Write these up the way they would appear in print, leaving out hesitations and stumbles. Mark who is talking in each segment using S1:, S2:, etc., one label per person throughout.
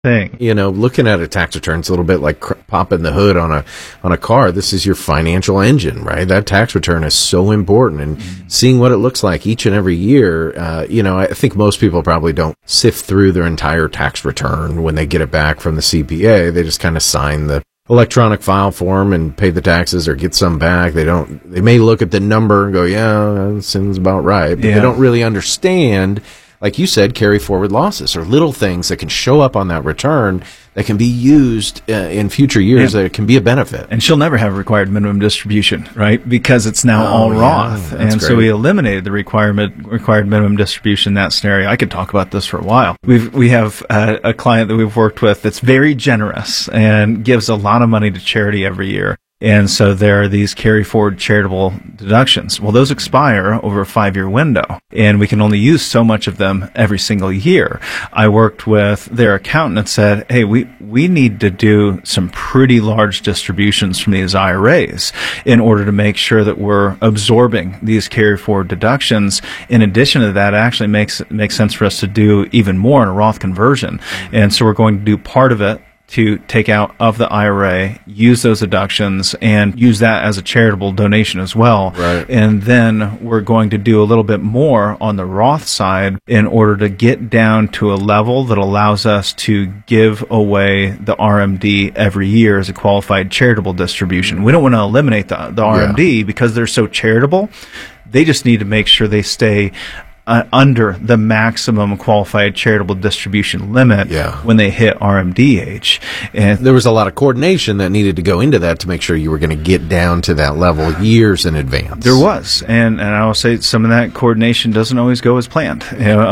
S1: thing.
S2: Looking at a tax return, it's a little bit like popping the hood on a car. This is your financial engine, right? That tax return is so important, and seeing what it looks like each and every year. I think most people probably don't sift through their entire tax return when they get it back from the CPA. They just kind of sign the electronic file form and pay the taxes or get some back. They may look at the number and go, yeah, that seems about right. But they don't really understand, like you said, carry forward losses or little things that can show up on that return that can be used in future years that can be a benefit.
S1: And she'll never have required minimum distribution, right? Because it's now all Roth. And
S2: great.
S1: So we eliminated the required minimum distribution in that scenario. I could talk about this for a while. We have a client that we've worked with that's very generous and gives a lot of money to charity every year. And so there are these carry forward charitable deductions. Well, those expire over a 5-year window, and we can only use so much of them every single year. I worked with their accountant and said, hey, we need to do some pretty large distributions from these IRAs in order to make sure that we're absorbing these carry forward deductions. In addition to that, it actually makes sense for us to do even more in a Roth conversion. And so we're going to do part of it to take out of the IRA, use those deductions, and use that as a charitable donation as well.
S2: Right.
S1: And then we're going to do a little bit more on the Roth side in order to get down to a level that allows us to give away the RMD every year as a qualified charitable distribution. We don't want to eliminate the RMD because they're so charitable. They just need to make sure they stay under the maximum qualified charitable distribution limit when they hit RMD age. And
S2: there was a lot of coordination that needed to go into that to make sure you were going to get down to that level years in advance.
S1: There was. And I will say some of that coordination doesn't always go as planned.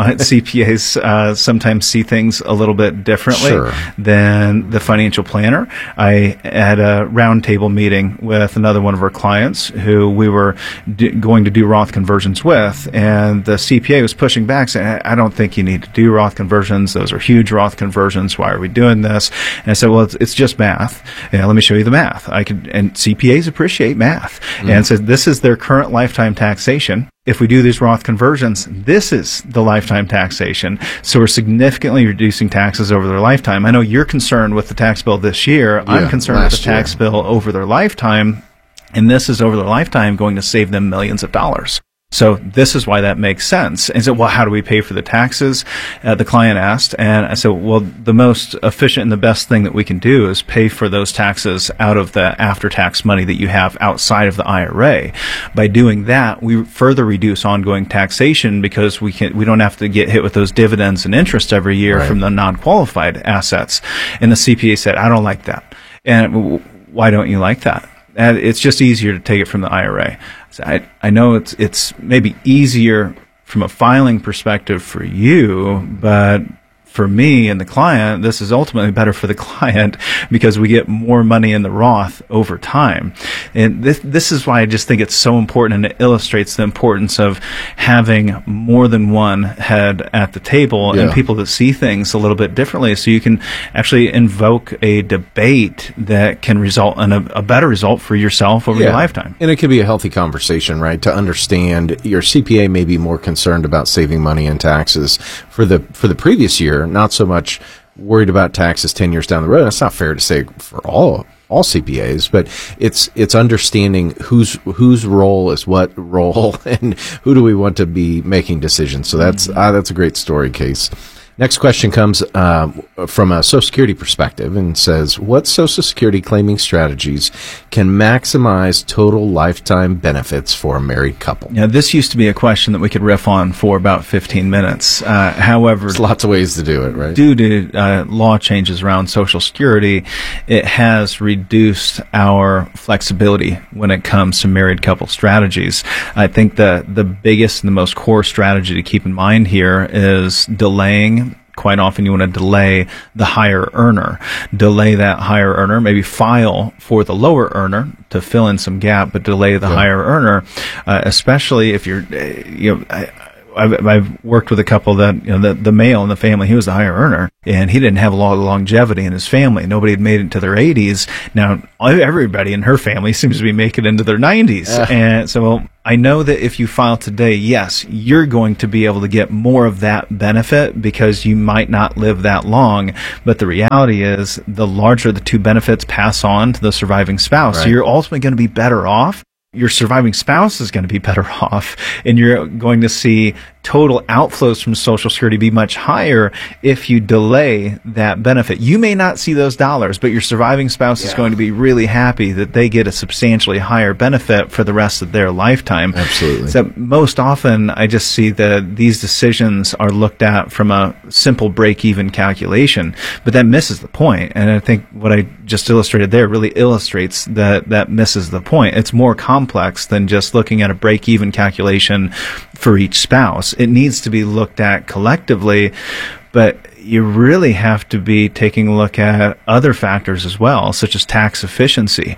S1: CPAs sometimes see things a little bit differently than the financial planner. I had a roundtable meeting with another one of our clients who we were going to do Roth conversions with, and the CPA was pushing back, saying, I don't think you need to do Roth conversions. Those are huge Roth conversions. Why are we doing this? And I said, well, it's just math. Let me show you the math. And CPAs appreciate math. And said, this is their current lifetime taxation. If we do these Roth conversions, this is the lifetime taxation. So we're significantly reducing taxes over their lifetime. I know you're concerned with the tax bill this year. I'm concerned with the tax bill over their lifetime. And this is over their lifetime going to save them millions of dollars. So this is why that makes sense. And so, well, how do we pay for the taxes? The client asked, and I said, well, the most efficient and the best thing that we can do is pay for those taxes out of the after-tax money that you have outside of the IRA. By doing that, we further reduce ongoing taxation because we don't have to get hit with those dividends and interest every year from the non-qualified assets. And the CPA said, I don't like that. And why don't you like that? And it's just easier to take it from the IRA. So I know it's maybe easier from a filing perspective for you, but for me and the client, this is ultimately better for the client because we get more money in the Roth over time. And this is why I just think it's so important, and it illustrates the importance of having more than one head at the table and people that see things a little bit differently, so you can actually invoke a debate that can result in a better result for yourself over your lifetime.
S2: And it could be a healthy conversation, right, to understand your CPA may be more concerned about saving money in taxes for the previous year, not so much worried about taxes 10 years down the road. That's not fair to say for all CPAs, but it's understanding whose role is what role and who do we want to be making decisions. So that's a great story, Case. Next question comes from a Social Security perspective and says, what Social Security claiming strategies can maximize total lifetime benefits for a married couple?
S1: Yeah, this used to be a question that we could riff on for about 15 minutes. However,
S2: there's lots of ways to do it, right?
S1: Due to law changes around Social Security, it has reduced our flexibility when it comes to married couple strategies. I think the biggest and the most core strategy to keep in mind here is delaying. Quite often you want to delay the higher earner. Delay that higher earner, maybe file for the lower earner to fill in some gap, but delay the higher earner, especially if you're, I've worked with a couple that, the male in the family, he was the higher earner, and he didn't have a lot of longevity in his family. Nobody had made it to their 80s. Now, everybody in her family seems to be making it into their 90s. And so I know that if you file today, yes, you're going to be able to get more of that benefit because you might not live that long. But the reality is the larger the two benefits pass on to the surviving spouse. Right. So you're ultimately going to be better off. Your surviving spouse is going to be better off, and you're going to see total outflows from Social Security be much higher if you delay that benefit. You may not see those dollars, but your surviving spouse is going to be really happy that they get a substantially higher benefit for the rest of their lifetime.
S2: Absolutely.
S1: So most often, I just see that these decisions are looked at from a simple break-even calculation, but that misses the point. And I think what I just illustrated there really illustrates that misses the point. It's more complex than just looking at a break-even calculation for each spouse. It needs to be looked at collectively, but you really have to be taking a look at other factors as well, such as tax efficiency,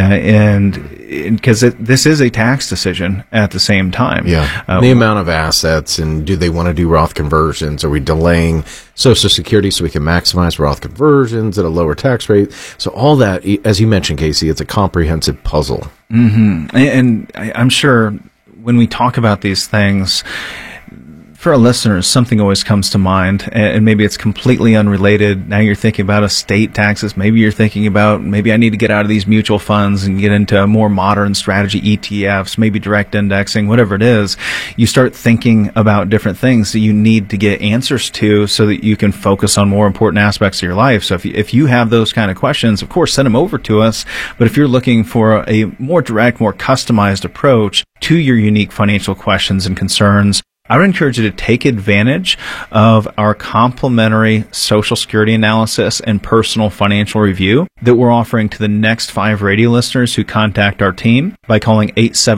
S1: and because this is a tax decision at the same time.
S2: The amount of assets, and do they want to do Roth conversions? Are we delaying Social Security so we can maximize Roth conversions at a lower tax rate? So all that, as you mentioned, Casey, it's a comprehensive puzzle.
S1: Mm-hmm. And I'm sure when we talk about these things, for our listeners, something always comes to mind, and maybe it's completely unrelated. Now you're thinking about estate taxes. Maybe you're thinking about, maybe I need to get out of these mutual funds and get into a more modern strategy, ETFs, maybe direct indexing, whatever it is. You start thinking about different things that you need to get answers to so that you can focus on more important aspects of your life. So if you have those kind of questions, of course, send them over to us. But if you're looking for a more direct, more customized approach to your unique financial questions and concerns, I would encourage you to take advantage of our complimentary Social Security analysis and personal financial review that we're offering to the next 5 radio listeners who contact our team by calling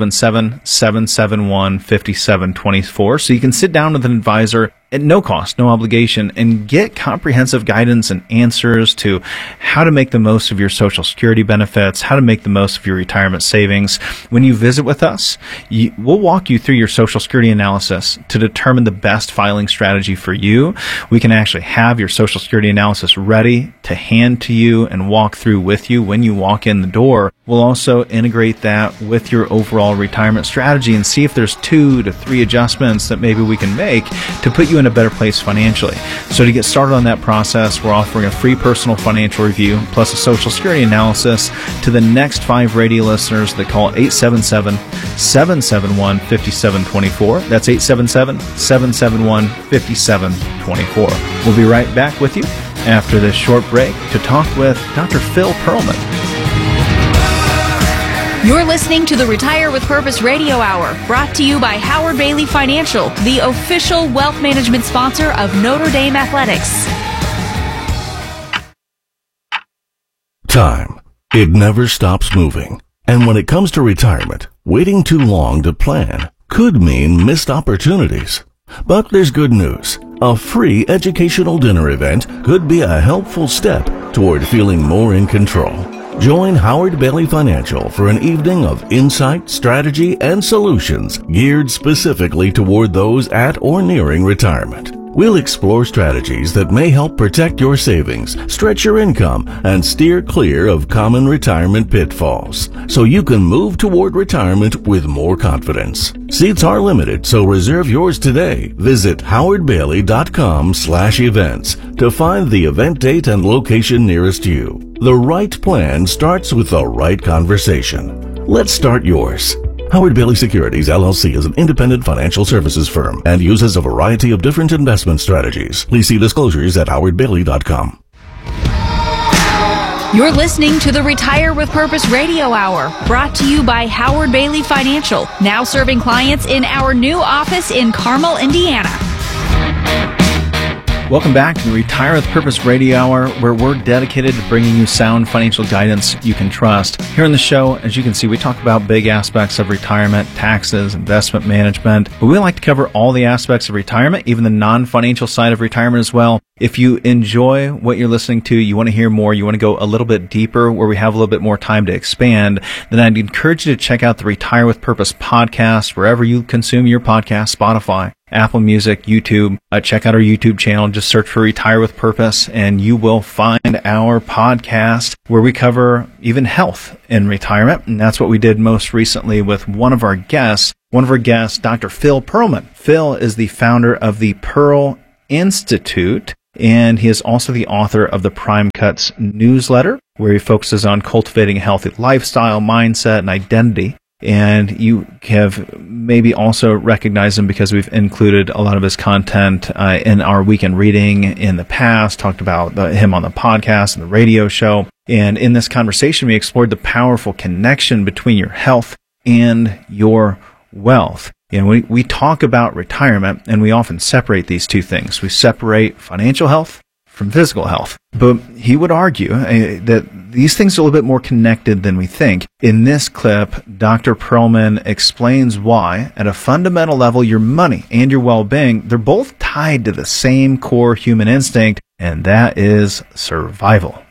S1: 877-771-5724. So you can sit down with an advisor at no cost, no obligation, and get comprehensive guidance and answers to how to make the most of your Social Security benefits, how to make the most of your retirement savings. When you visit with us, we'll walk you through your Social Security analysis to determine the best filing strategy for you. We can actually have your Social Security analysis ready to hand to you and walk through with you when you walk in the door. We'll also integrate that with your overall retirement strategy and see if there's 2 to 3 adjustments that maybe we can make to put you in a better place financially. So to get started on that process, we're offering a free personal financial review plus a Social Security analysis to the next 5 radio listeners that call 877-771-5724. That's 877-771-5724. We'll be right back with you after this short break to talk with Dr. Phil Pearlman.
S3: You're listening to the Retire with Purpose Radio Hour, brought to you by Howard Bailey Financial, the official wealth management sponsor of Notre Dame Athletics.
S4: Time. It never stops moving. And when it comes to retirement, waiting too long to plan could mean missed opportunities. But there's good news. A free educational dinner event could be a helpful step toward feeling more in control. Join Howard Bailey Financial for an evening of insight, strategy, and solutions geared specifically toward those at or nearing retirement. We'll explore strategies that may help protect your savings, stretch your income, and steer clear of common retirement pitfalls, so you can move toward retirement with more confidence. Seats are limited, so reserve yours today. Visit howardbailey.com/events to find the event date and location nearest you. The right plan starts with the right conversation. Let's start yours. Howard Bailey Securities, LLC is an independent financial services firm and uses a variety of different investment strategies. Please see disclosures at howardbailey.com.
S3: You're listening to the Retire with Purpose Radio Hour, brought to you by Howard Bailey Financial, now serving clients in our new office in Carmel, Indiana.
S1: Welcome back to the Retire with Purpose Radio Hour, where we're dedicated to bringing you sound financial guidance you can trust. Here on the show, as you can see, we talk about big aspects of retirement, taxes, investment management, but we like to cover all the aspects of retirement, even the non-financial side of retirement as well. If you enjoy what you're listening to, you want to hear more, you want to go a little bit deeper where we have a little bit more time to expand, then I'd encourage you to check out the Retire with Purpose podcast, wherever you consume your podcast, Spotify, Apple Music, YouTube. Check out our YouTube channel. Just search for Retire with Purpose, and you will find our podcast where we cover even health in retirement. And that's what we did most recently with one of our guests, Dr. Phil Pearlman. Phil is the founder of the Pearl Institute, and he is also the author of the Prime Cuts newsletter, where he focuses on cultivating a healthy lifestyle, mindset, and identity. And you have maybe also recognized him because we've included a lot of his content in our weekend reading in the past, talked about him on the podcast and the radio show. And in this conversation, we explored the powerful connection between your health and your wealth. You know, we talk about retirement, and we often separate these two things. We separate financial health from physical health. But he would argue that these things are a little bit more connected than we think. In this clip, Dr. Pearlman explains why, at a fundamental level, your money and your well-being, they're both tied to the same core human instinct, and that is survival.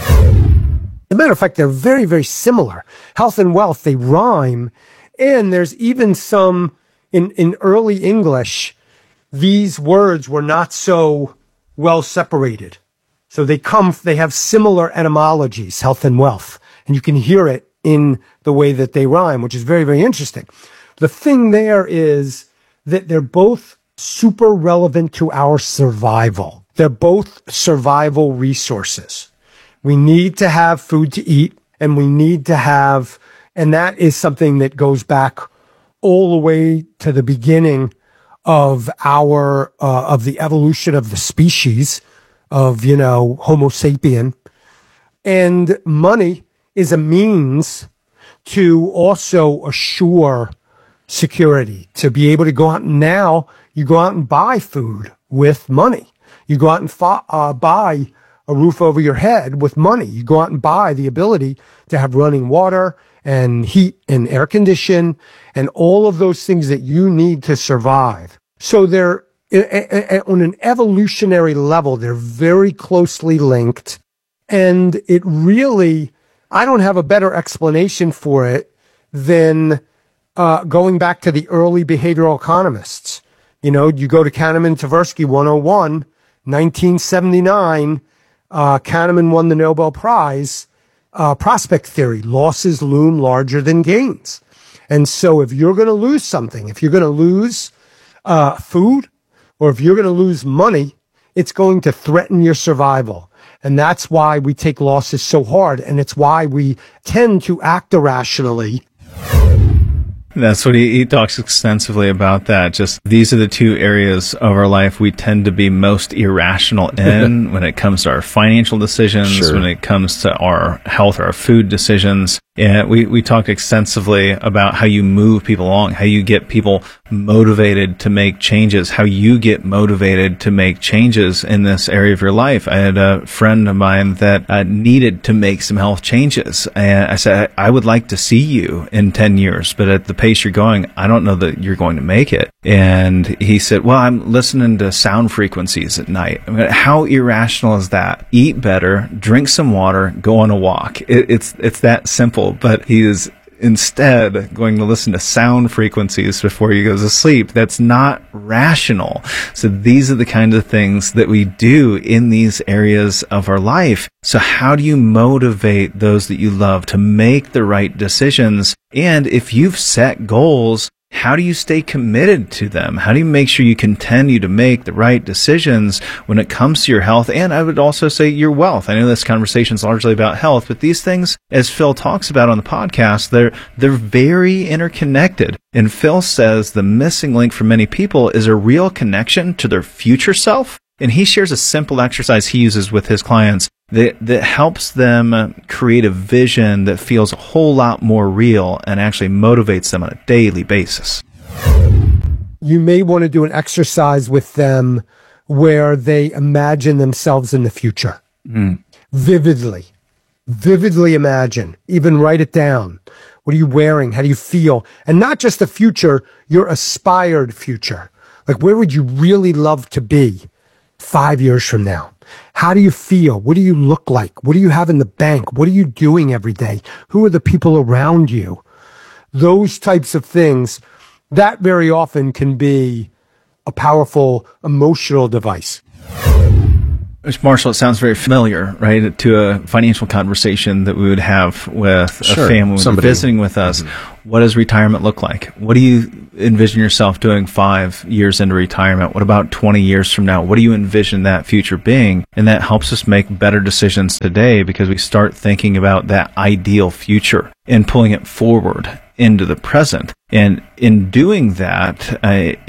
S5: As a matter of fact, they're very, very similar. Health and wealth, they rhyme. And there's even some, in early English, these words were not so well separated. So they have similar etymologies, health and wealth. And you can hear it in the way that they rhyme, which is very, very interesting. The thing there is that they're both super relevant to our survival. They're both survival resources. We need to have food to eat, and we need to have, and that is something that goes back all the way to the beginning of of the evolution of the species of, Homo sapien. And money is a means to also assure security, to be able to go out. Now you go out and buy food with money. You go out and buy a roof over your head with money. You go out and buy the ability to have running water and heat and air condition and all of those things that you need to survive. So they're, on an evolutionary level, they're very closely linked. And it really, I don't have a better explanation for it than going back to the early behavioral economists. You go to Kahneman Tversky 101, 1979, Kahneman won the Nobel Prize, prospect theory, losses loom larger than gains. And so if you're going to lose something, if you're going to lose food, or if you're going to lose money, it's going to threaten your survival. And that's why we take losses so hard. And it's why we tend to act irrationally.
S1: That's what he talks extensively about, that just these are the two areas of our life we tend to be most irrational in when it comes to our financial decisions, when it comes to our health or our food decisions. And we talk extensively about how you move people along, how you get people motivated to make changes, how you get motivated to make changes in this area of your life. I had a friend of mine that needed to make some health changes. And I said, I would like to see you in 10 years, but at the pace you're going, I don't know that you're going to make it. And he said, well, I'm listening to sound frequencies at night. I mean, how irrational is that? Eat better, drink some water, go on a walk. It's that simple. But he is instead going to listen to sound frequencies before he goes to sleep. That's not rational. So these are the kinds of things that we do in these areas of our life. So how do you motivate those that you love to make the right decisions? And if you've set goals, how do you stay committed to them? How do you make sure you continue to make the right decisions when it comes to your health? And I would also say your wealth. I know this conversation is largely about health, but these things, as Phil talks about on the podcast, they're very interconnected. And Phil says the missing link for many people is a real connection to their future self. And he shares a simple exercise he uses with his clients that helps them create a vision that feels a whole lot more real and actually motivates them on a daily basis.
S5: You may want to do an exercise with them where they imagine themselves in the future. Vividly imagine, even write it down. What are you wearing? How do you feel? And not just the future, your aspired future. Like, where would you really love to be 5 years from now? How do you feel? What do you look like? What do you have in the bank? What are you doing every day? Who are the people around you? Those types of things, that very often can be a powerful emotional device.
S1: Marshall, it sounds very familiar, right, to a financial conversation that we would have with a family when visiting with us. Mm-hmm. What does retirement look like? What do you envision yourself doing 5 years into retirement? What about 20 years from now? What do you envision that future being? And that helps us make better decisions today because we start thinking about that ideal future and pulling it forward into the present. And in doing that,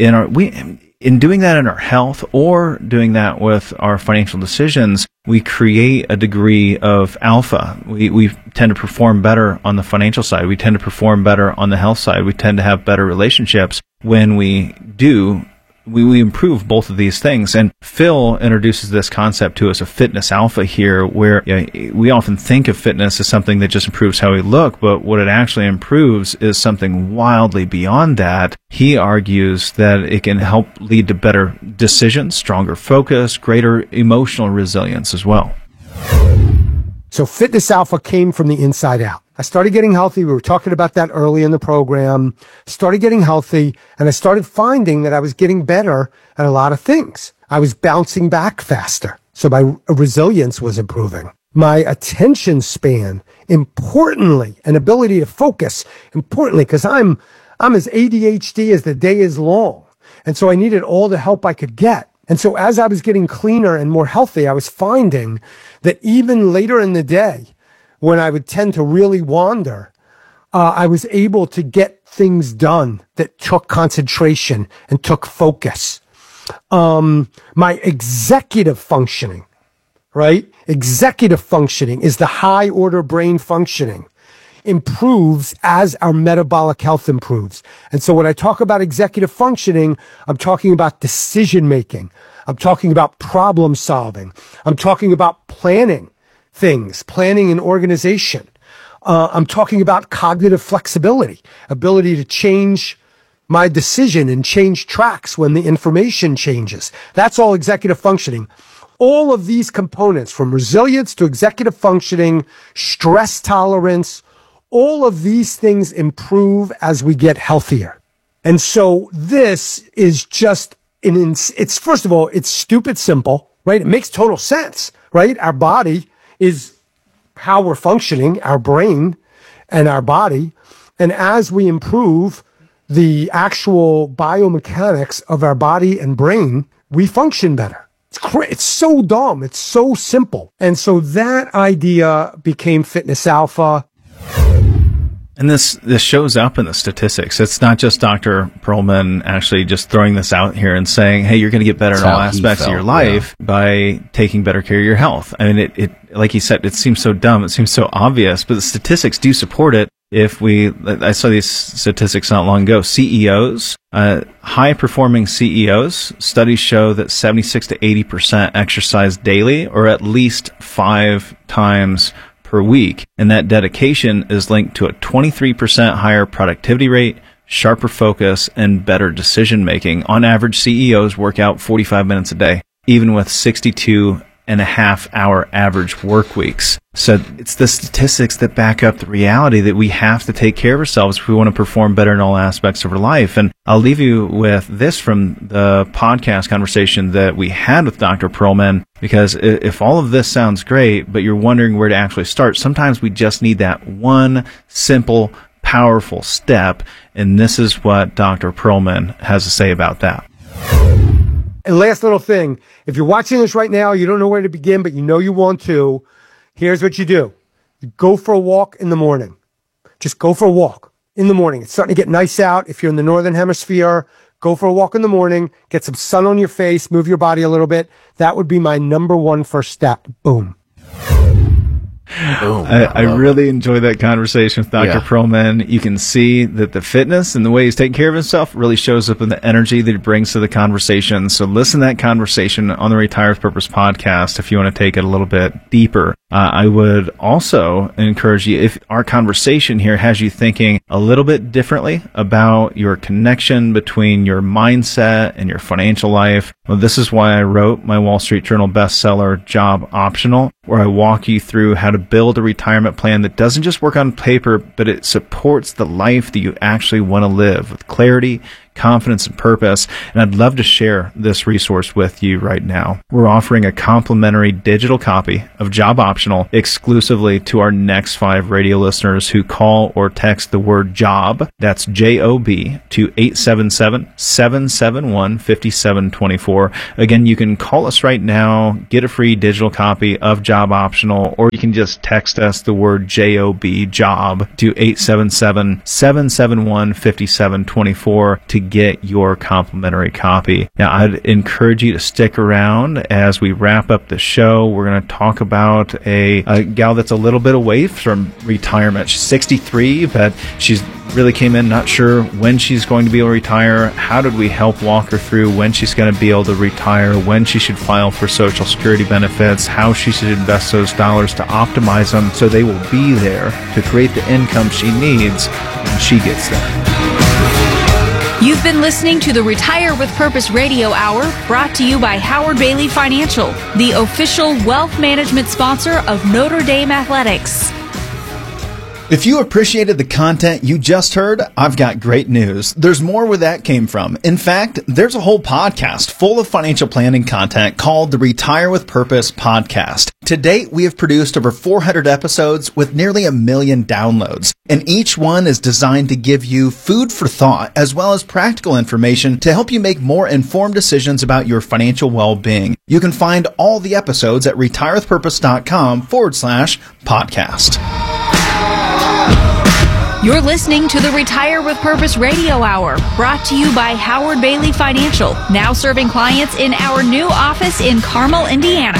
S1: in doing that in our health or doing that with our financial decisions, we create a degree of alpha. We tend to perform better on the financial side. We tend to perform better on the health side. We tend to have better relationships when we do. We improve both of these things. And Phil introduces this concept to us of fitness alpha here, where we often think of fitness as something that just improves how we look, but what it actually improves is something wildly beyond that. He argues that it can help lead to better decisions, stronger focus, greater emotional resilience as well.
S5: So fitness alpha came from the inside out. I started getting healthy. We were talking about that early in the program. Started getting healthy, and I started finding that I was getting better at a lot of things. I was bouncing back faster, so my resilience was improving. My attention span, importantly, and ability to focus, importantly, because I'm as ADHD as the day is long, and so I needed all the help I could get. And so as I was getting cleaner and more healthy, I was finding that even later in the day, when I would tend to really wander, I was able to get things done that took concentration and took focus. My executive functioning, right? Executive functioning is the high order brain functioning, improves as our metabolic health improves. And so when I talk about executive functioning, I'm talking about decision making. I'm talking about problem solving. I'm talking about planning things, planning and organization. I'm talking about cognitive flexibility, ability to change my decision and change tracks when the information changes. That's all executive functioning. All of these components, from resilience to executive functioning, stress tolerance, all of these things improve as we get healthier. And so this is just it's first of all, it's stupid simple, right? It makes total sense, right? Our body is how we're functioning, our brain and our body. And as we improve the actual biomechanics of our body and brain, we function better. It's so dumb. It's so simple. And so that idea became Fitness Alpha.
S1: And this shows up in the statistics. It's not just Dr. Perlman actually just throwing this out here and saying, hey, you're going to get better in all aspects of your life by taking better care of your health. I mean, it like he said, it seems so dumb. It seems so obvious, but the statistics do support it. I saw these statistics not long ago. CEOs, high-performing CEOs, studies show that 76 to 80% exercise daily or at least 5 times per week, and that dedication is linked to a 23% higher productivity rate, sharper focus, and better decision making. On average, CEOs work out 45 minutes a day, even with 62.5-hour average work weeks. So it's the statistics that back up the reality that we have to take care of ourselves if we want to perform better in all aspects of our life. And I'll leave you with this from the podcast conversation that we had with Dr. Perlman, because if all of this sounds great, but you're wondering where to actually start, sometimes we just need that one simple, powerful step. And this is what Dr. Perlman has to say about that.
S5: And last little thing, if you're watching this right now, you don't know where to begin, but you know you want to, here's what you do. You go for a walk in the morning. Just go for a walk in the morning. It's starting to get nice out. If you're in the Northern Hemisphere, go for a walk in the morning, get some sun on your face, move your body a little bit. That would be my number one first step. Boom.
S1: I really enjoyed that conversation with Dr. Perlman. You can see that the fitness and the way he's taking care of himself really shows up in the energy that he brings to the conversation. So listen to that conversation on the Retire with Purpose podcast if you want to take it a little bit deeper. I would also encourage you, if our conversation here has you thinking a little bit differently about your connection between your mindset and your financial life, well, this is why I wrote my Wall Street Journal bestseller, Job Optional, where I walk you through how to build a retirement plan that doesn't just work on paper, but it supports the life that you actually want to live with clarity, confidence, and purpose. And I'd love to share this resource with you right now. We're offering a complimentary digital copy of Job Optional exclusively to our next 5 radio listeners who call or text the word JOB, that's J-O-B, to 877-771-5724. Again, you can call us right now, get a free digital copy of Job Optional, or you can just text us the word J-O-B, JOB, to 877-771-5724 to get your complimentary copy. Now, I'd encourage you to stick around as we wrap up the show. We're going to talk about a gal that's a little bit away from retirement. She's 63, but she's really came in not sure when she's going to be able to retire. How did we help walk her through when she's going to be able to retire, when she should file for Social Security benefits, how she should invest those dollars to optimize them so they will be there to create the income she needs when she gets there.
S3: You've been listening to the Retire with Purpose Radio Hour, brought to you by Howard Bailey Financial, the official wealth management sponsor of Notre Dame Athletics.
S6: If you appreciated the content you just heard, I've got great news. There's more where that came from. In fact, there's a whole podcast full of financial planning content called the Retire with Purpose podcast. To date, we have produced over 400 episodes with nearly 1 million downloads, and each one is designed to give you food for thought as well as practical information to help you make more informed decisions about your financial well-being. You can find all the episodes at retirewithpurpose.com/podcast.
S3: You're listening to the Retire with Purpose Radio Hour, brought to you by Howard Bailey Financial, now serving clients in our new office in Carmel, Indiana.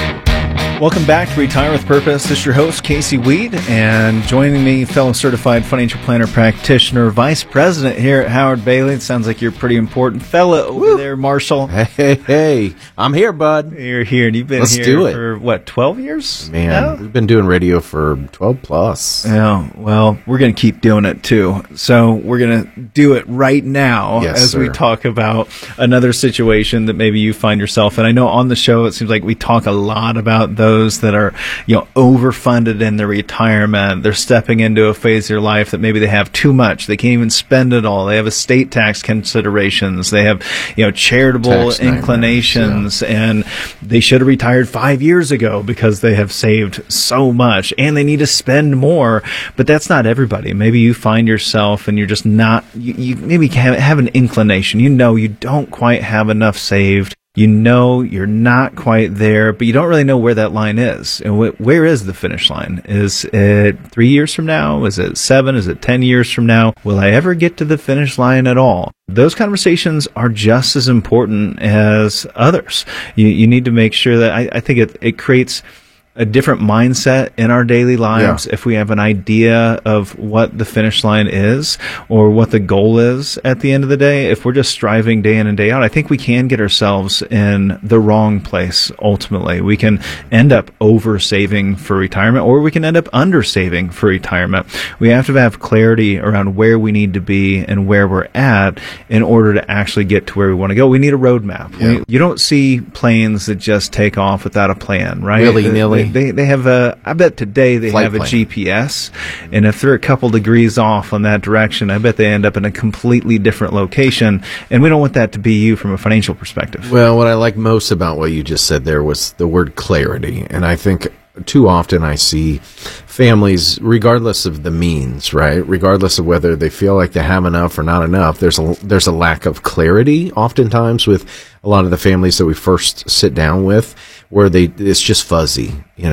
S1: Welcome back to Retire with Purpose. This is your host, Casey Weed, and joining me, fellow certified financial planner practitioner, vice president here at Howard Bailey. It sounds like you're a pretty important fella over there, Marshall.
S2: Hey, I'm here, bud.
S1: You're here, and you've been here for, what, 12 years?
S2: Man,
S1: now?
S2: We've been doing radio for 12 plus.
S1: Yeah, well, we're going to keep doing it, too. So we're going to do it right now we talk about another situation that maybe you find yourself in. I know on the show, it seems like we talk a lot about those that are, overfunded in their retirement. They're stepping into a phase of their life that maybe they have too much. They can't even spend it all. They have estate tax considerations. They have, charitable tax inclinations, and they should have retired 5 years ago because they have saved so much and they need to spend more. But that's not everybody. Maybe you find yourself and you're just not, you maybe have an inclination. You don't quite have enough saved. You're not quite there, but you don't really know where that line is. And where is the finish line? Is it 3 years from now? Is it 7? Is it 10 years from now? Will I ever get to the finish line at all? Those conversations are just as important as others. You need to make sure that I think it creates a different mindset in our daily lives if we have an idea of what the finish line is or what the goal is at the end of the day. If we're just striving day in and day out, I think we can get ourselves in the wrong place ultimately. We can end up over saving for retirement, or we can end up under saving for retirement. We have to have clarity around where we need to be and where we're at in order to actually get to where we want to go. We need a roadmap. Yeah. You don't see planes that just take off without a plan, right?
S2: Willy-nilly.
S1: They have I bet today they have a GPS, and if they're a couple degrees off on that direction, I bet they end up in a completely different location, and we don't want that to be you from a financial perspective.
S2: Well, what I like most about what you just said there was the word clarity, and I think too often I see families, regardless of the means, right? Regardless of whether they feel like they have enough or not enough, there's a lack of clarity oftentimes with a lot of the families that we first sit down with, where it's just fuzzy,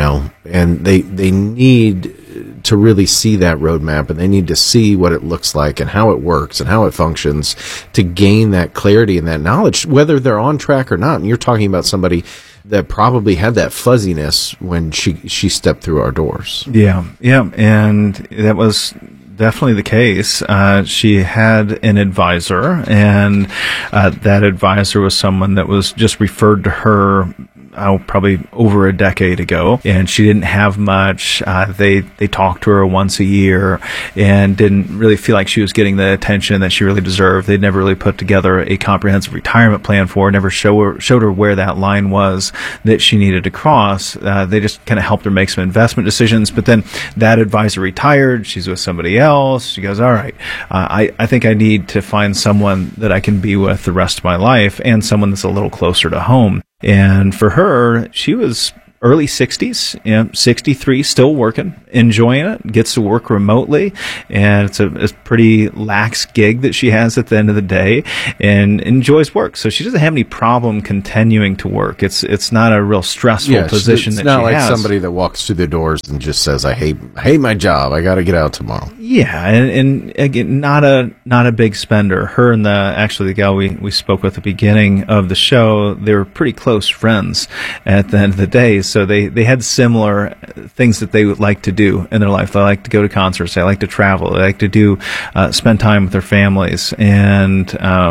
S2: and they need to really see that roadmap, and they need to see what it looks like and how it works and how it functions to gain that clarity and that knowledge, whether they're on track or not. And you're talking about somebody that probably had that fuzziness when she stepped through our doors.
S1: Yeah, and that was definitely the case. She had an advisor, and that advisor was someone that was just referred to her probably over a decade ago, and she didn't have much. They talked to her once a year and didn't really feel like she was getting the attention that she really deserved. They'd never really put together a comprehensive retirement plan for her, never showed her where that line was that she needed to cross. They just kind of helped her make some investment decisions, but then that advisor retired. She's with somebody else. She goes, all right, I think I need to find someone that I can be with the rest of my life, and someone that's a little closer to home. And for her, she was early 60s, 63, still working, enjoying it, gets to work remotely, and it's a pretty lax gig that she has at the end of the day, and enjoys work. So she doesn't have any problem continuing to work. It's not a real stressful position that she has. It's
S2: not like somebody that walks through the doors and just says, I hate my job, I got to get out tomorrow.
S1: Yeah, and again, not a big spender. Her and the gal we spoke with at the beginning of the show, they were pretty close friends at the end of the day. So they had similar things that they would like to do in their life. They like to go to concerts. They like to travel. They like to do spend time with their families, and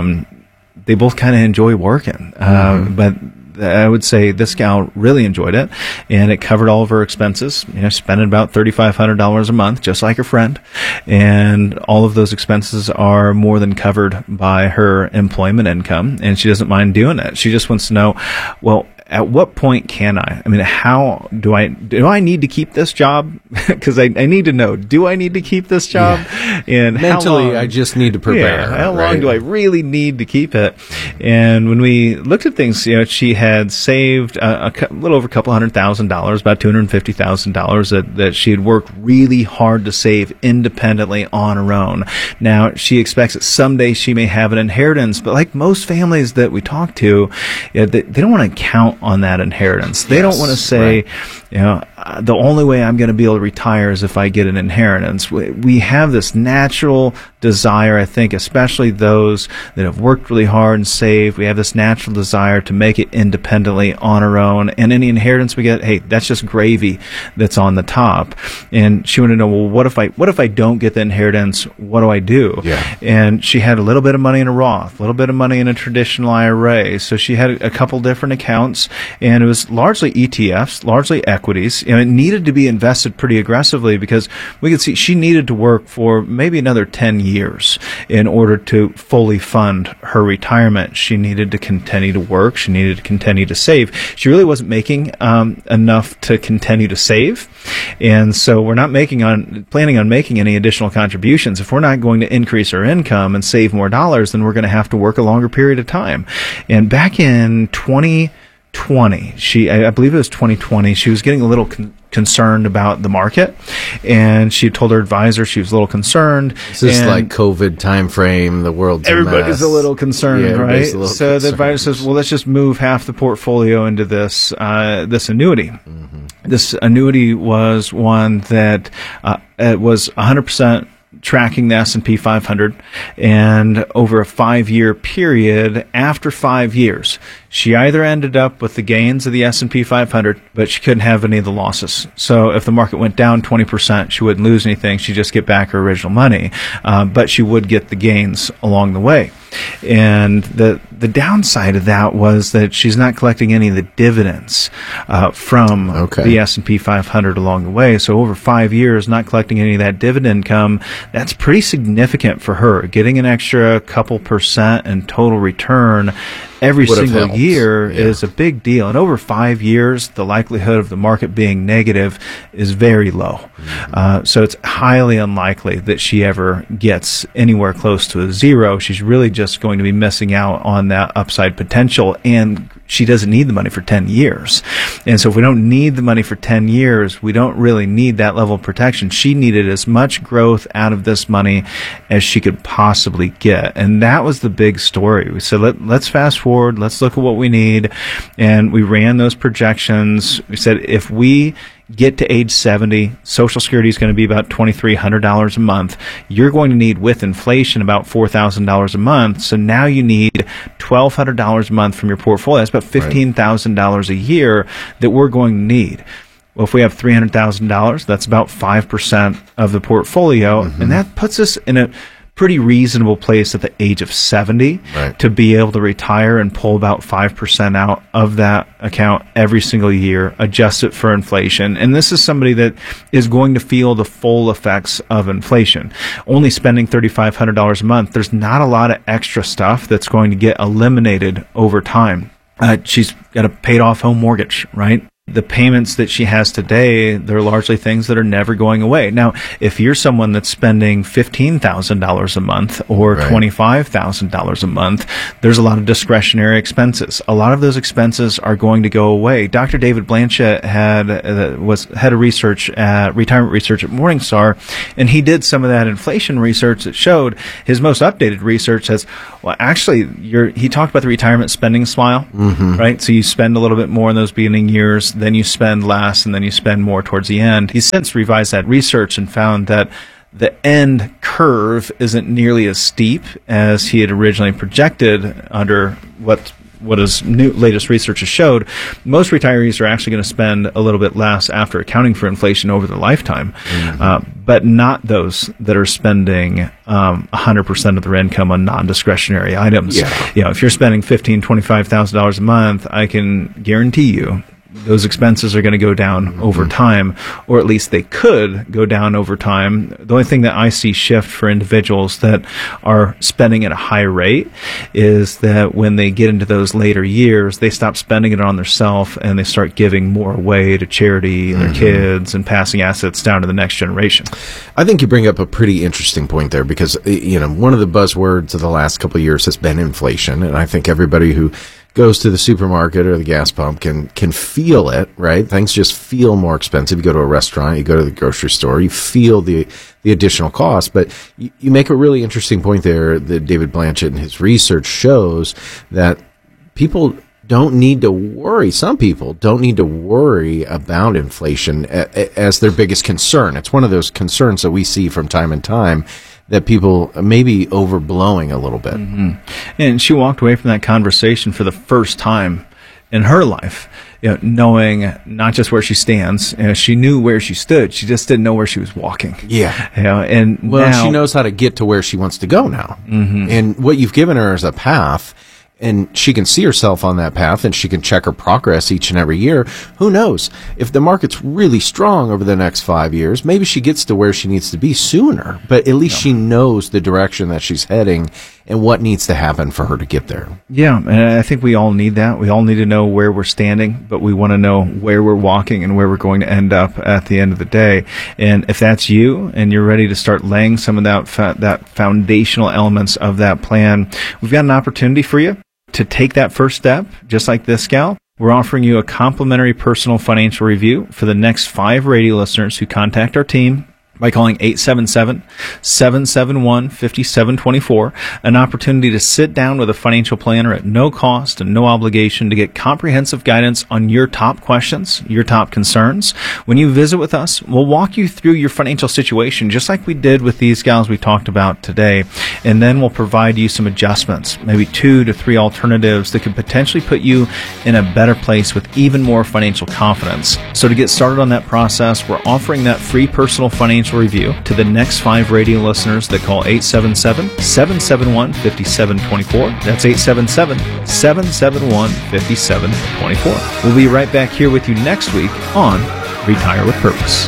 S1: they both kind of enjoy working. But I would say this gal really enjoyed it, and it covered all of her expenses. Spending about $3,500 a month, just like her friend, and all of those expenses are more than covered by her employment income, and she doesn't mind doing it. She just wants to know, well, at what point can I? I mean, how do I need to keep this job? Because I need to know, do I need to keep this job? Yeah. And
S2: mentally,
S1: how long,
S2: I just need to prepare.
S1: Yeah, how long do I really need to keep it? And when we looked at things, she had saved a little over a couple $100,000, about $250,000 that she had worked really hard to save independently on her own. Now, she expects that someday she may have an inheritance, but like most families that we talk to, they don't want to count on that inheritance. They don't want to say, the only way I'm going to be able to retire is if I get an inheritance. We have this natural desire, I think, especially those that have worked really hard and saved. We have this natural desire to make it independently on our own. And any inheritance we get, hey, that's just gravy that's on the top. And she wanted to know, well, what if I don't get the inheritance? What do I do?
S2: Yeah.
S1: And she had a little bit of money in a Roth, a little bit of money in a traditional IRA. So she had a couple different accounts, and it was largely ETFs, largely equities. It needed to be invested pretty aggressively because we could see she needed to work for maybe another 10 years in order to fully fund her retirement. She needed to continue to work. She needed to continue to save. She really wasn't making enough to continue to save. And so we're not planning on making any additional contributions. If we're not going to increase our income and save more dollars, then we're going to have to work a longer period of time. And back in 2020, I believe it was 2020, she was getting a little concerned about the market, and she told her advisor she was a little concerned.
S2: This is like COVID time frame, the world's
S1: everybody's
S2: a
S1: little concerned, right? So the advisor says, well, let's just move half the portfolio into this annuity. Mm-hmm. This annuity was one that it was 100% tracking the S&P 500, and over a 5-year period, after 5 years, she either ended up with the gains of the S&P 500, but she couldn't have any of the losses. So if the market went down 20%, she wouldn't lose anything. She'd just get back her original money, but she would get the gains along the way. And the downside of that was that she's not collecting any of the dividends from the S&P 500 along the way. So over 5 years, not collecting any of that dividend income, that's pretty significant for her. Getting an extra couple % in total return every single year is a big deal. And over 5 years, the likelihood of the market being negative is very low. Mm-hmm. So it's highly unlikely that she ever gets anywhere close to a zero. She's really just going to be missing out on that upside potential, and she doesn't need the money for 10 years. And so if we don't need the money for 10 years, we don't really need that level of protection. She needed as much growth out of this money as she could possibly get. And that was the big story. We said, let's fast forward. Let's look at what we need. And we ran those projections. We said, if we get to age 70, Social Security is going to be about $2,300 a month. You're going to need, with inflation, about $4,000 a month. So now you need $1,200 a month from your portfolio. That's about $15,000 a year that we're going to need. Well, if we have $300,000, that's about 5% of the portfolio, and that puts us in a pretty reasonable place at the age of 70 to be able to retire and pull about 5% out of that account every single year, adjust it for inflation. And this is somebody that is going to feel the full effects of inflation. Only spending $3,500 a month, there's not a lot of extra stuff that's going to get eliminated over time. She's got a paid off home mortgage, right? The payments that she has today, they're largely things that are never going away. Now, if you're someone that's spending $15,000 a month or $25,000 a month, there's a lot of discretionary expenses. A lot of those expenses are going to go away. Dr. David Blanchett was head of research at retirement research at Morningstar, and he did some of that inflation research that showed his most updated research says, well, actually, he talked about the retirement spending smile, right? So you spend a little bit more in those beginning years, then you spend less, and then you spend more towards the end. He's since revised that research and found that the end curve isn't nearly as steep as he had originally projected under what his latest research has showed. Most retirees are actually going to spend a little bit less after accounting for inflation over their lifetime, but not those that are spending 100% of their income on non-discretionary items. If you're spending $15,000, $25,000 a month, I can guarantee you those expenses are going to go down over time, or at least they could go down over time. The only thing that I see shift for individuals that are spending at a high rate is that when they get into those later years, they stop spending it on themselves and they start giving more away to charity and their kids and passing assets down to the next generation.
S2: I think you bring up a pretty interesting point there because, one of the buzzwords of the last couple of years has been inflation. And I think everybody who goes to the supermarket or the gas pump can feel it, right? Things just feel more expensive. You go to a restaurant, you go to the grocery store, you feel the additional cost. But you make a really interesting point there that David Blanchett and his research shows that people don't need to worry. Some people don't need to worry about inflation as their biggest concern. It's one of those concerns that we see from time to time that people may be overblowing a little bit.
S1: And she walked away from that conversation for the first time in her life, knowing not just where she stands. She knew where she stood. She just didn't know where she was walking.
S2: And now, she knows how to get to where she wants to go now. And what you've given her is a path. And she can see herself on that path, and she can check her progress each and every year. Who knows? If the market's really strong over the next 5 years, maybe she gets to where she needs to be sooner. But at least she knows the direction that she's heading and what needs to happen for her to get there.
S1: Yeah, and I think we all need that. We all need to know where we're standing, but we want to know where we're walking and where we're going to end up at the end of the day. And if that's you, and you're ready to start laying some of that foundational elements of that plan, we've got an opportunity for you to take that first step, just like this gal. We're offering you a complimentary personal financial review for the next 5 radio listeners who contact our team by calling 877-771-5724, an opportunity to sit down with a financial planner at no cost and no obligation to get comprehensive guidance on your top questions, your top concerns. When you visit with us, we'll walk you through your financial situation, just like we did with these gals we talked about today, and then we'll provide you some adjustments, maybe 2 to 3 alternatives that could potentially put you in a better place with even more financial confidence. So to get started on that process, we're offering that free personal financial review to the next 5 radio listeners that call 877-771-5724. That's 877-771-5724. We'll be right back here with you next week on Retire with Purpose.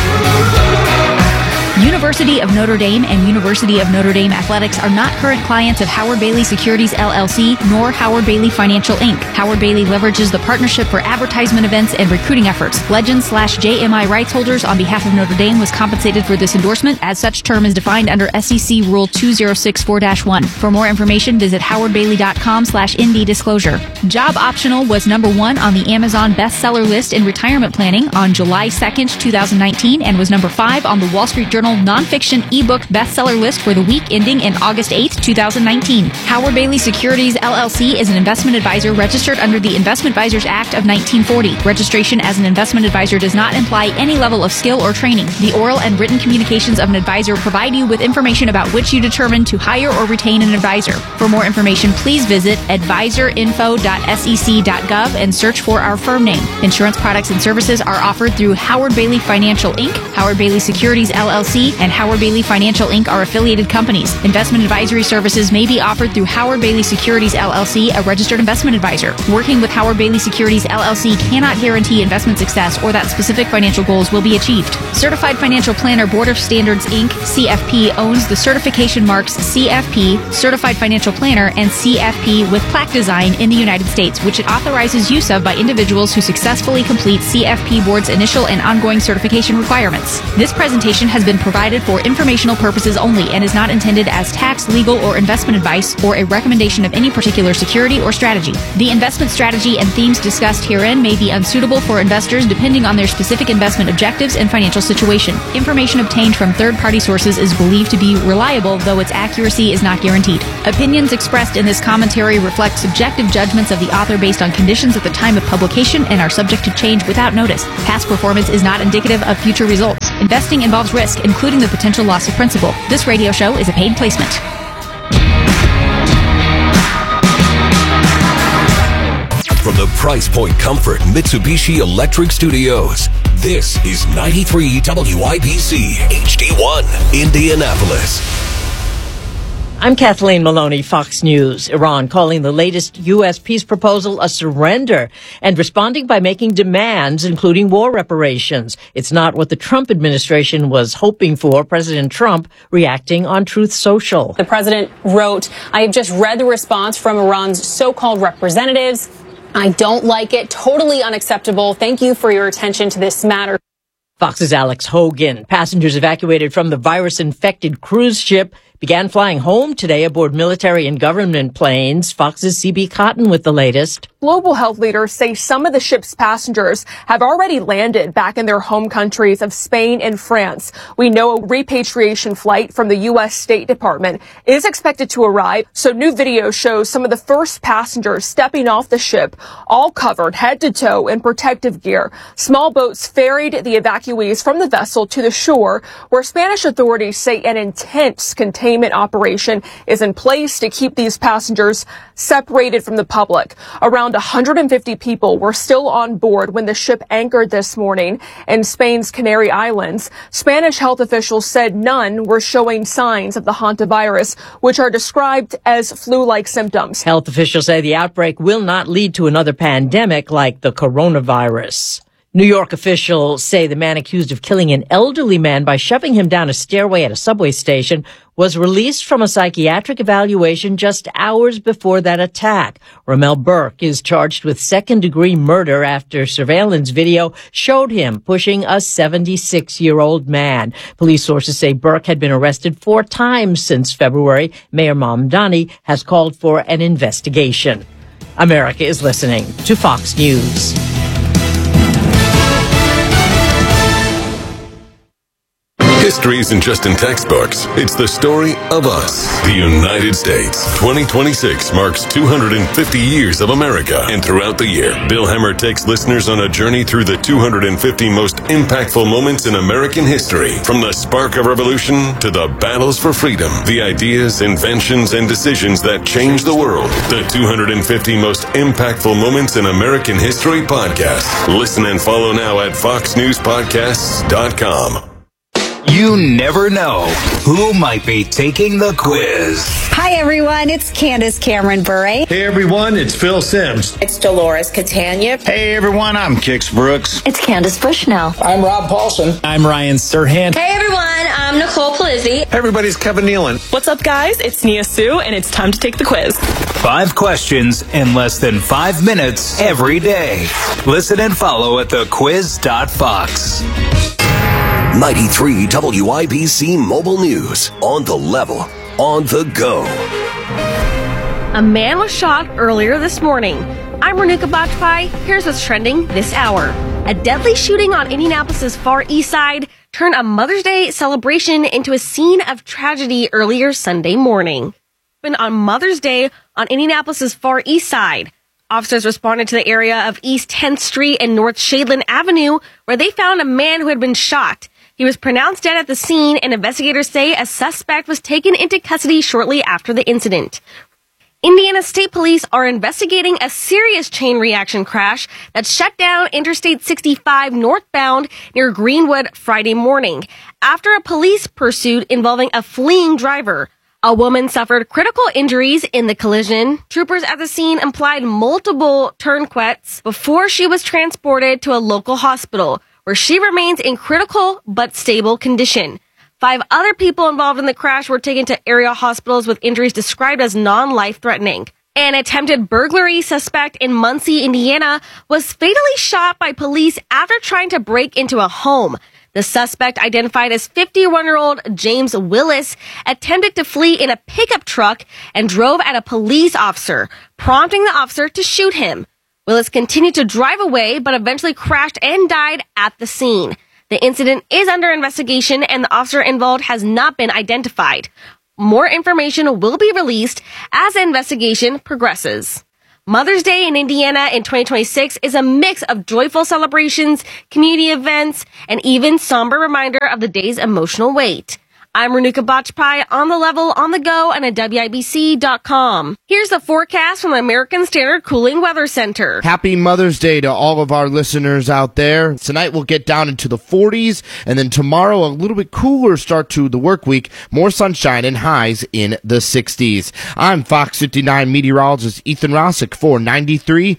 S3: University of Notre Dame and University of Notre Dame Athletics are not current clients of Howard Bailey Securities LLC nor Howard Bailey Financial Inc. Howard Bailey leverages the partnership for advertisement events and recruiting efforts. Legends/JMI rights holders on behalf of Notre Dame was compensated for this endorsement as such term is defined under SEC Rule 2064-1. For more information, visit howardbailey.com/ND disclosure. Job Optional was number 1 on the Amazon bestseller list in retirement planning on July 2nd, 2019, and was number 5 on the Wall Street Journal nonfiction ebook bestseller list for the week ending in August 8, 2019. Howard Bailey Securities LLC is an investment advisor registered under the Investment Advisors Act of 1940. Registration as an investment advisor does not imply any level of skill or training. The oral and written communications of an advisor provide you with information about which you determine to hire or retain an advisor. For more information, please visit advisorinfo.sec.gov and search for our firm name. Insurance products and services are offered through Howard Bailey Financial Inc., Howard Bailey Securities LLC, and Howard Bailey Financial Inc. are affiliated companies. Investment advisory services may be offered through Howard Bailey Securities LLC, a registered investment advisor. Working with Howard Bailey Securities LLC cannot guarantee investment success or that specific financial goals will be achieved. Certified Financial Planner Board of Standards Inc., CFP, owns the certification marks CFP, Certified Financial Planner, and CFP with plaque design in the United States, which it authorizes use of by individuals who successfully complete CFP Board's initial and ongoing certification requirements. This presentation has been provided for informational purposes only and is not intended as tax, legal, or investment advice or a recommendation of any particular security or strategy. The investment strategy and themes discussed herein may be unsuitable for investors depending on their specific investment objectives and financial situation. Information obtained from third-party sources is believed to be reliable, though its accuracy is not guaranteed. Opinions expressed in this commentary reflect subjective judgments of the author based on conditions at the time of publication and are subject to change without notice. Past performance is not indicative of future results. Investing involves risk, including the potential loss of principal. This radio show is a paid placement.
S7: From the Price Point Comfort Mitsubishi Electric Studios, this is 93 WIBC HD1, Indianapolis.
S8: I'm Kathleen Maloney, Fox News. Iran calling the latest U.S. peace proposal a surrender and responding by making demands, including war reparations. It's not what the Trump administration was hoping for. President Trump reacting on Truth Social.
S9: The president wrote, "I have just read the response from Iran's so-called representatives. I don't like it. Totally unacceptable. Thank you for your attention to this matter."
S8: Fox's Alex Hogan. Passengers evacuated from the virus-infected cruise ship began flying home today aboard military and government planes. Fox's CB Cotton with the latest.
S10: Global health leaders say some of the ship's passengers have already landed back in their home countries of Spain and France. We know a repatriation flight from the U.S. State Department is expected to arrive. So new video shows some of the first passengers stepping off the ship, all covered head to toe in protective gear. Small boats ferried the evacuees from the vessel to the shore, where Spanish authorities say an intense containment operation is in place to keep these passengers separated from the public. Around 150 people were still on board when the ship anchored this morning in Spain's Canary Islands. Spanish health officials said none were showing signs of the hantavirus, which are described as flu-like symptoms.
S8: Health officials say the outbreak will not lead to another pandemic like the coronavirus. New York officials say the man accused of killing an elderly man by shoving him down a stairway at a subway station was released from a psychiatric evaluation just hours before that attack. Ramel Burke is charged with second-degree murder after surveillance video showed him pushing a 76-year-old man. Police sources say Burke had been arrested 4 times since February. Mayor Mamdani has called for an investigation. America is listening to Fox News.
S7: History isn't just in textbooks. It's the story of us. The United States. 2026 marks 250 years of America. And throughout the year, Bill Hemmer takes listeners on a journey through the 250 most impactful moments in American history. From the spark of revolution to the battles for freedom. The ideas, inventions, and decisions that changed the world. The 250 most impactful moments in American history podcast. Listen and follow now at foxnewspodcasts.com.
S11: You never know who might be taking the quiz.
S12: Hi, everyone. It's Candace Cameron Bure.
S13: Hey, everyone. It's Phil Sims.
S14: It's Dolores Catania.
S15: Hey, everyone. I'm Kix Brooks.
S16: It's Candace Bushnell.
S17: I'm Rob Paulson.
S18: I'm Ryan Serhant.
S19: Hey, everyone. I'm Nicole Palizzi.
S20: Hey, everybody. It's Kevin Nealon.
S21: What's up, guys? It's Nia Sue, and it's time to take the quiz.
S11: 5 questions in less than 5 minutes every day. Listen and follow at thequiz.fox.
S7: 93 WIBC Mobile News. On the level, on the go.
S22: A man was shot earlier this morning. I'm Renuka Bajpai. Here's what's trending this hour. A deadly shooting on Indianapolis' Far East Side turned a Mother's Day celebration into a scene of tragedy earlier Sunday morning. On Mother's Day on Indianapolis' Far East Side, officers responded to the area of East 10th Street and North Shadeland Avenue, where they found a man who had been shot. He was pronounced dead at the scene, and investigators say a suspect was taken into custody shortly after the incident. Indiana State Police are investigating a serious chain reaction crash that shut down Interstate 65 northbound near Greenwood Friday morning after a police pursuit involving a fleeing driver. A woman suffered critical injuries in the collision. Troopers at the scene applied multiple tourniquets before she was transported to a local hospital, where she remains in critical but stable condition. 5 other people involved in the crash were taken to area hospitals with injuries described as non-life-threatening. An attempted burglary suspect in Muncie, Indiana, was fatally shot by police after trying to break into a home. The suspect, identified as 51-year-old James Willis, attempted to flee in a pickup truck and drove at a police officer, prompting the officer to shoot him. Willis continued to drive away, but eventually crashed and died at the scene. The incident is under investigation, and the officer involved has not been identified. More information will be released as the investigation progresses. Mother's Day in Indiana in 2026 is a mix of joyful celebrations, community events, and even somber reminder of the day's emotional weight. I'm Renuka Bachpai, on the level, on the go, and at WIBC.com. Here's the forecast from the American Standard Cooling Weather Center.
S16: Happy Mother's Day to all of our listeners out there. Tonight we'll get down into the 40s, and then tomorrow a little bit cooler start to the work week. More sunshine and highs in the 60s. I'm Fox 59 meteorologist Ethan Rossick for 93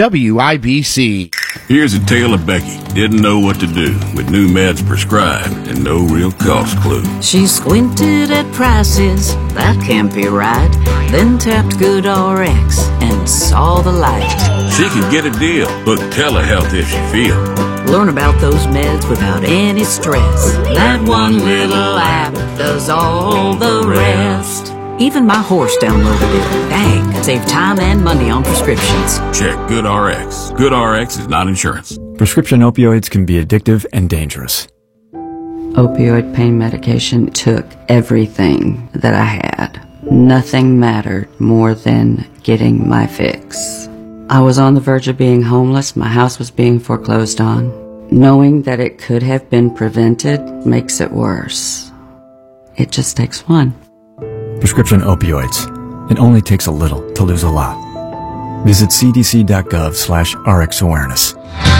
S16: WIBC.
S17: Here's a tale of Becky. Didn't know what to do with new meds prescribed and no real cost clue.
S18: She squinted at prices, that can't be right. Then tapped GoodRx and saw the light.
S17: She can get a deal. Book telehealth if she feels.
S18: Learn about those meds without any stress. That one little app does all the rest. Even my horse downloaded it. Dang, save time and money on prescriptions.
S17: Check GoodRx. GoodRx is not insurance.
S20: Prescription opioids can be addictive and dangerous.
S23: Opioid pain medication took everything that I had. Nothing mattered more than getting my fix. I was on the verge of being homeless. My house was being foreclosed on. Knowing that it could have been prevented makes it worse. It just takes one.
S20: Prescription opioids. It only takes a little to lose a lot. Visit cdc.gov/RxAwareness.